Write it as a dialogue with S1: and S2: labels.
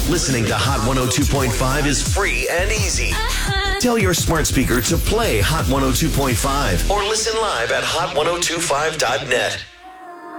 S1: Listening to Hot 102.5 is free and easy. Tell your smart speaker to play Hot 102.5 or listen live at hot1025.net.